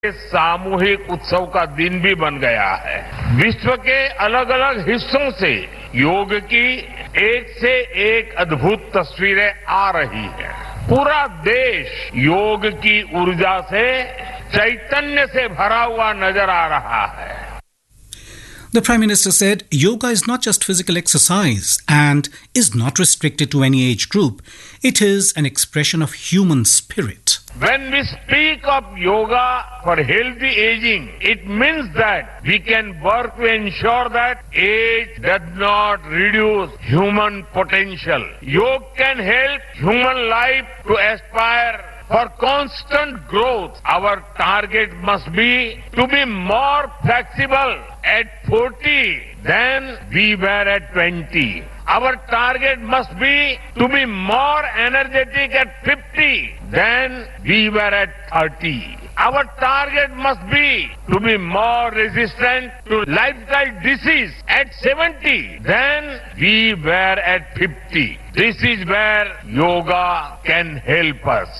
सामूहिक उत्सव का दिन भी बन गया है। विश्व के अलग अलग हिस्सों से योग की एक से एक अद्भुत तस्वीरें आ रही हैं। पूरा देश योग की ऊर्जा से चैतन्य से भरा हुआ नजर आ रहा है। The Prime Minister said yoga is not just physical exercise and is not restricted to any age group. It is an expression of human spirit. When we speak of yoga for healthy aging, it means that we can work to ensure that age does not reduce human potential. Yoga can help human life to aspire for constant growth. Our target must be to be more flexible at 40 than we were at 20. Our target must be to be more energetic at 50 than we were at 30. Our target must be to be more resistant to lifestyle disease at 70 than we were at 50. This is where yoga can help us.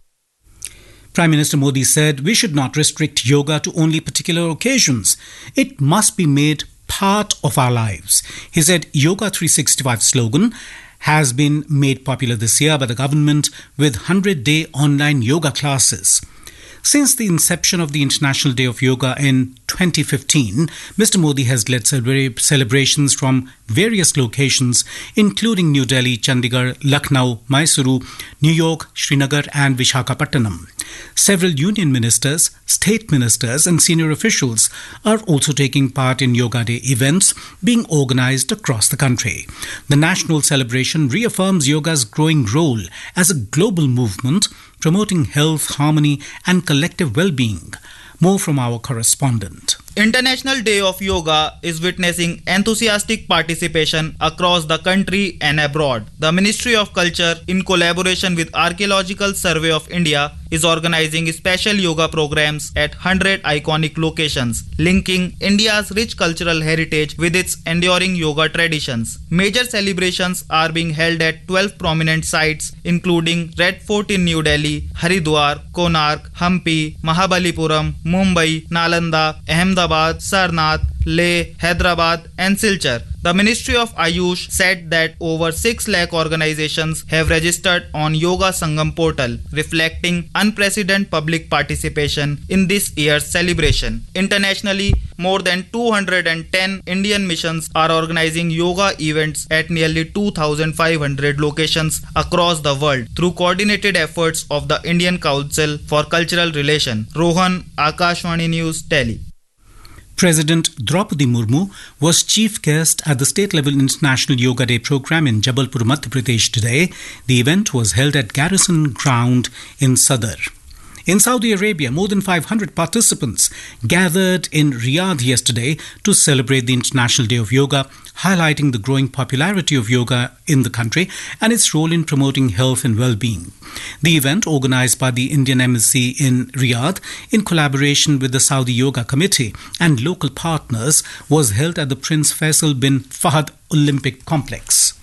Prime Minister Modi said we should not restrict yoga to only particular occasions. It must be made part of our lives. He said Yoga 365 slogan has been made popular this year by the government with 100-day online yoga classes. Since the inception of the International Day of Yoga in 2015, Mr. Modi has led celebrations from various locations, including New Delhi, Chandigarh, Lucknow, Mysuru, New York, Srinagar and Visakhapatnam. Several union ministers, state ministers and senior officials are also taking part in Yoga Day events being organized across the country. The national celebration reaffirms yoga's growing role as a global movement, promoting health, harmony and collective well-being. More from our correspondent. International Day of Yoga is witnessing enthusiastic participation across the country and abroad. The Ministry of Culture, in collaboration with Archaeological Survey of India, is organizing special yoga programs at 100 iconic locations, linking India's rich cultural heritage with its enduring yoga traditions. Major celebrations are being held at 12 prominent sites, including Red Fort in New Delhi, Haridwar, Konark, Hampi, Mahabalipuram, Mumbai, Nalanda, Ahmedabad, Sarnath, Leh, Hyderabad and Silchar. The Ministry of Ayush said that over 6 lakh organizations have registered on Yoga Sangam portal, reflecting unprecedented public participation in this year's celebration. Internationally, more than 210 Indian missions are organizing yoga events at nearly 2,500 locations across the world through coordinated efforts of the Indian Council for Cultural Relations. Rohan, Akashvani News, Delhi. President Draupadi Murmu was chief guest at the state-level International Yoga Day program in Jabalpur, Madhya Pradesh today. The event was held at Garrison Ground in Sadar. In Saudi Arabia, more than 500 participants gathered in Riyadh yesterday to celebrate the International Day of Yoga, highlighting the growing popularity of yoga in the country and its role in promoting health and well-being. The event, organized by the Indian Embassy in Riyadh in collaboration with the Saudi Yoga Committee and local partners, was held at the Prince Faisal bin Fahad Olympic Complex.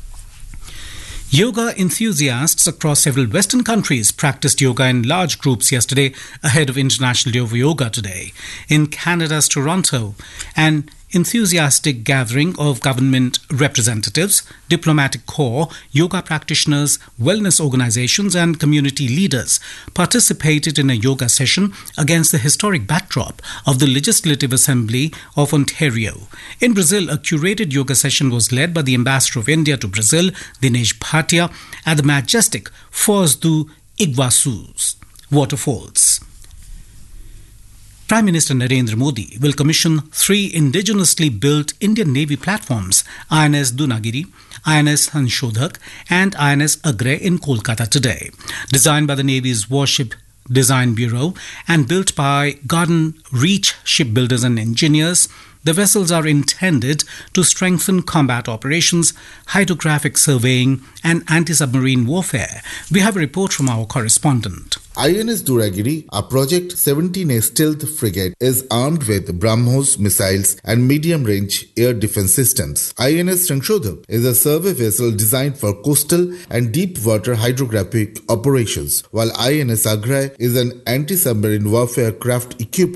Yoga enthusiasts across several Western countries practiced yoga in large groups yesterday ahead of International Day of Yoga today. In Canada's Toronto, an enthusiastic gathering of government representatives, diplomatic corps, yoga practitioners, wellness organizations and community leaders participated in a yoga session against the historic backdrop of the Legislative Assembly of Ontario. In Brazil, a curated yoga session was led by the Ambassador of India to Brazil, Dinesh Bhatia, at the majestic Foz do Iguaçu's waterfalls. Prime Minister Narendra Modi will commission 3 indigenously built Indian Navy platforms, INS Dunagiri, INS Hanshodhak and INS Agre in Kolkata today. Designed by the Navy's Warship Design Bureau and built by Garden Reach shipbuilders and engineers, the vessels are intended to strengthen combat operations, hydrographic surveying and anti-submarine warfare. We have a report from our correspondent. INS Duragiri, a Project 17A stealth frigate, is armed with BrahMos missiles and medium-range air defense systems. INS Hanshodhak is a survey vessel designed for coastal and deep-water hydrographic operations, while INS Agre is an anti-submarine warfare craft equipped